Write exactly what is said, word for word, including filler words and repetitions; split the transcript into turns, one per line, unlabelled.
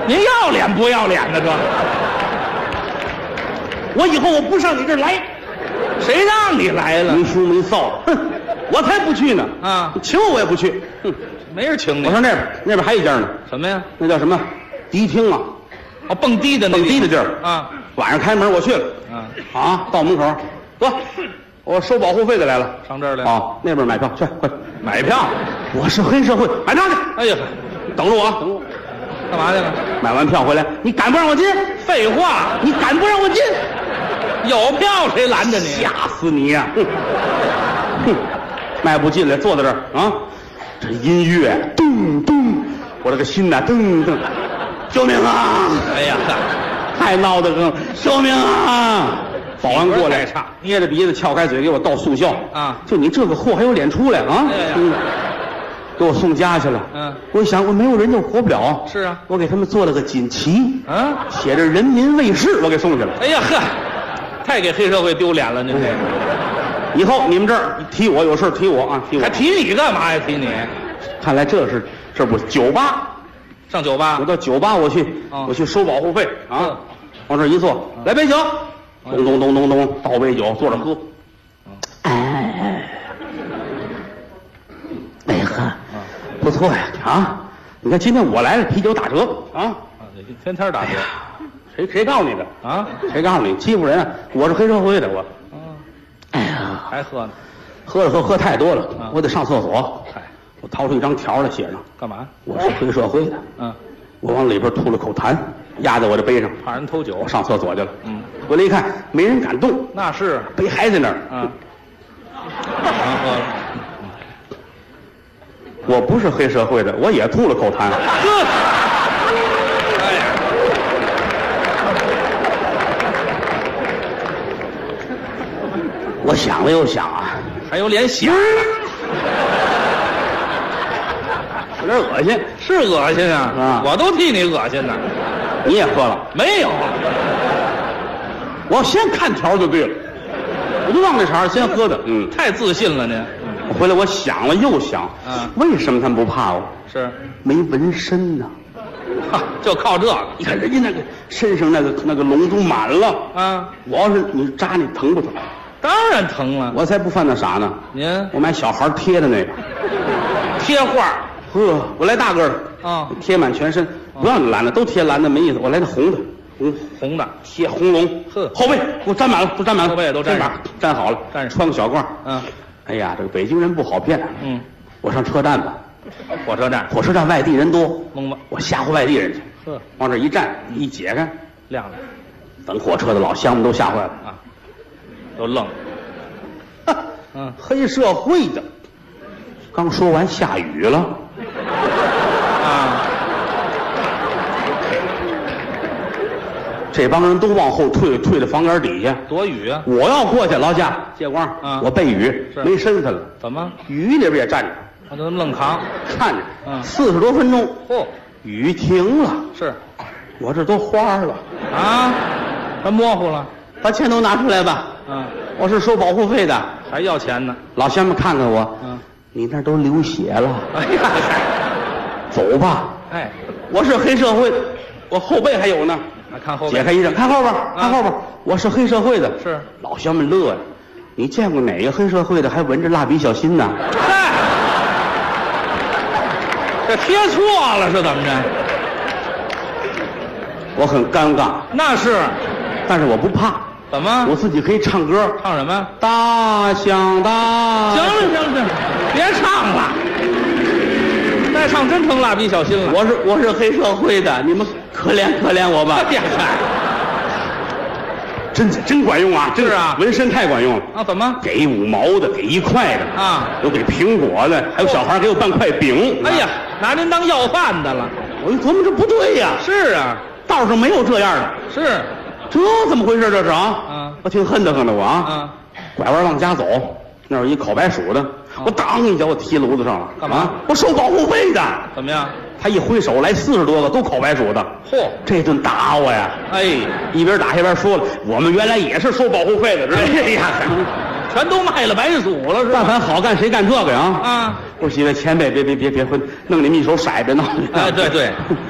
您要脸不要脸的这？
我以后我不上你这儿来，
谁让你来了？
没羞没臊，哼，我才不去呢！
啊，
请我我也不去，哼，
没人请你。
我上那边，那边还一家呢，
什么呀？
那叫什么？迪厅啊，
哦，蹦迪的那
蹦迪的地儿
啊。
晚上开门我去了，
啊
啊，到门口，哥，我收保护费的来了，
上这儿来
啊，那边买票去，快
买票。
我是黑社会，买票去。
哎呀，
等着我啊，等着我。
干嘛去了？
买完票回来，你敢不让我进？
废话，
你敢不让我进？
有票谁拦着你？
吓死你呀、哼哼，迈步进来，坐在这儿啊，这音乐咚咚，我这个心呐噔噔，救命啊！
哎呀，
太闹得很，救命啊！保安过来
太差，
捏着鼻子撬开嘴给我倒速效
啊！
就你这个货还有脸出来啊？
哎呀
嗯，给我送家去了。
嗯，
我一想我没有人就活不了。
是啊，
我给他们做了个锦旗，
啊，
写着人民卫士，我给送去了。
哎呀呵，太给黑社会丢脸了，您这
以后你们这儿提我有事提我啊，提我。
还提你干嘛呀？提你？
看来这是这不酒吧，
上酒吧
我？到酒吧我去，
哦
我去收保护费啊
嗯，
往这一坐，来杯酒，咚咚咚咚咚，倒杯酒，坐着喝。哎，哎呵，不错呀啊！你看今天我来了，啤酒打折啊！
啊，天天打折
谁谁告诉你的？
啊？
谁告诉你欺负人啊？我是黑社会的，我。
啊，
哎呀，
还喝呢？
喝着喝喝太多了
啊，
我得上厕所。
嗨，
我掏出一张条来，写上
干嘛？
我是黑社会的。
嗯，
我往里边吐了口痰，压在我的杯上，
怕人偷酒
我。上厕所去了。
嗯，
回来一看，没人敢动，
那是
杯还在那儿。
啊，啊喝了。
我不是黑社会的，我也吐了口痰。
呵，哎呀，
我想了又想啊，
还有脸想？
有点恶心。
是恶心啊！
啊
我都替你恶心呢。
你也喝了？
没有啊，
我先看条就对了，我就往那茬先喝的。嗯，
太自信了您。
我回来我想了又想，
啊
为什么他们不怕我？
是，
没纹身呢。
哈，就靠这个
你看人家那个身上那个那个脓都满了，
啊，
我要是你扎你疼不疼？
当然疼了。
我才不犯那傻呢。
您
我买小孩贴的那个，
贴画
呵，我来大个儿的，
啊，
贴满全身，不要那蓝的，都贴蓝的没意思。我来那红的，红
红的，
贴红龙，
呵
后背给我粘满了，都粘满了，
后背也都粘上
肩膀粘好了，
粘上
穿个小褂。
嗯
哎呀，这个北京人不好骗。
嗯，
我上车站吧，
火车站
火车站外地人多，
懵吧，
我吓唬外地人去，
呵，
往这一站，一解开，
亮了
等火车的老乡们都吓坏了。
啊，都愣。
哈
嗯，
黑社会的，刚说完下雨了。
啊，
这帮人都往后退，退到房檐底下。
躲雨啊？
我要过去，劳驾借光，
啊
我背雨
是
没身份了，
怎么？
雨里边也站着，
我就愣扛。
看着，
嗯
四十多分钟，
嚯，
雨停了，
是
我这都花了，
啊，还模糊了。
把钱都拿出来吧，
嗯，
我是收保护费的。
还要钱呢。
老乡们看看我，
嗯，
你那都流血了，
哎呀，
走吧，
哎，
我是黑社会，我后背还有呢。
还看后背。
解开衣裳，看后边，看后边，我是黑社会的。
是
老乡们乐呀，你见过哪个黑社会的还闻着蜡笔小新呢？
嗨，这贴错了是怎么着？
我很尴尬，
那是
但是我不怕，
怎么
我？自己可以唱歌。
唱什么？
大响大，
行了行了，别唱了，再唱真成蜡笔小新了。
我是我是黑社会的，你们可怜可怜我吧。
哎呀嗨，
真真管用啊！真
是啊
纹身太管用了。
啊怎么？
给五毛的，给一块的，
啊，
有给苹果的，还有小孩给我半块饼。
哎呀，拿您当要饭的了。
我一琢磨这不对呀，
是啊，
道上没有这样的。
是
这怎么回事？这是啊！
啊
我挺恨得很的我啊！
啊，
拐弯往家走，那儿有一烤白薯的，我当一脚我踢炉子上了。
干嘛
啊我收保护费的。
怎么样？
他一挥手来四十多个，都烤白薯的。
嚯，
这顿打我呀！
哎，
一边打一边说了，我们原来也是收保护费的，知道吗？
哎呀，全都卖了白薯了是吧？
但凡好干谁干这个呀？
啊，
我说几位前辈，别别别别混，弄你们一手色别闹。
哎，对对。